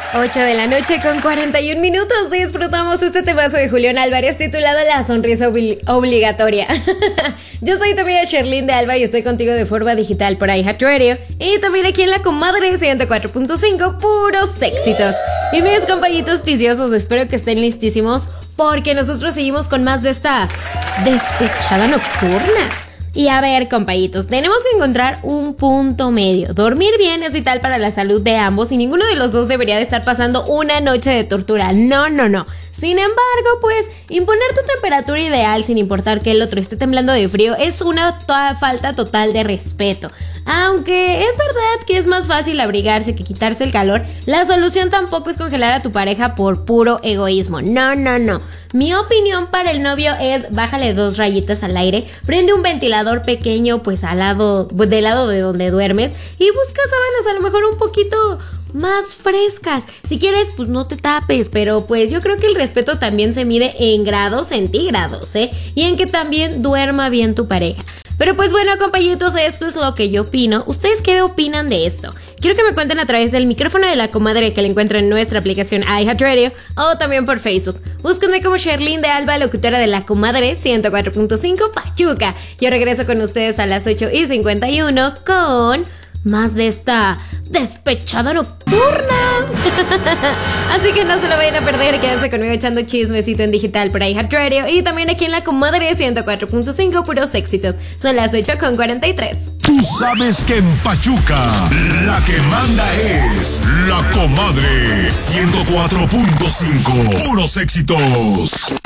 8 de la noche con 41 minutos. Disfrutamos este temazo de Julián Álvarez titulado La sonrisa obligatoria. Yo soy tu amiga Sherlyn de Alba y estoy contigo de forma digital por iHeartRadio y también aquí en La Comadre 104.5, puros éxitos. Y mis compañitos viciosos, espero que estén listísimos porque nosotros seguimos con más de esta despechada nocturna. Y a ver, compañitos, tenemos que encontrar un punto medio. Dormir bien es vital para la salud de ambos y ninguno de los dos debería de estar pasando una noche de tortura. No. Sin embargo, pues, imponer tu temperatura ideal sin importar que el otro esté temblando de frío es una falta total de respeto. Aunque es verdad que es más fácil abrigarse que quitarse el calor, la solución tampoco es congelar a tu pareja por puro egoísmo. No. Mi opinión para el novio es bájale 2 rayitas al aire, prende un ventilador pequeño pues del lado de donde duermes y busca sábanas a lo mejor un poquito más frescas. Si quieres, pues no te tapes, pero pues yo creo que el respeto también se mide en grados centígrados, y en que también duerma bien tu pareja. Pero pues bueno, compañitos, esto es lo que yo opino. ¿Ustedes qué opinan de esto? Quiero que me cuenten a través del micrófono de La Comadre que le encuentran en nuestra aplicación iHeartRadio o también por Facebook. Búsquenme como Sherlyn de Alba, locutora de La Comadre 104.5 Pachuca. Yo regreso con ustedes a las 8:51 con más de esta despechada nocturna. Así que no se lo vayan a perder, quédense conmigo echando chismecito en digital por iHeartRadio y también aquí en La Comadre 104.5, puros éxitos. Son las 8:43. Tú sabes que en Pachuca la que manda es La Comadre 104.5, puros éxitos.